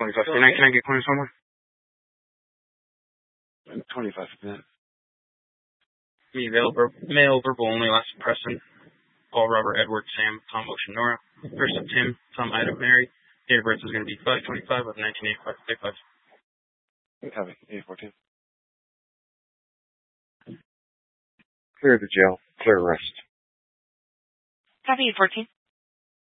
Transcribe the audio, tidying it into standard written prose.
25. Can I get clearance one more? 25 for that. Male verbal only, last Preston, Paul, Robert, Edward, Sam, Tom, Ocean, Nora. First of Tim, Tom, Ida, Mary. Date of birth is going to be 5/25 of 1985. Copy. 814. Clear the jail. Clear arrest. Copy 814.